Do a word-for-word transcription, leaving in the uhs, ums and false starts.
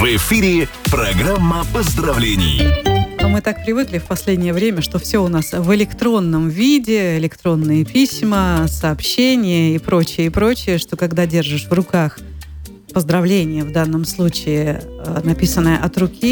В эфире программа поздравлений. Мы так привыкли в последнее время, что все у нас в электронном виде, электронные письма, сообщения и прочее, и прочее, что когда держишь в руках поздравление, в данном случае написанное от руки,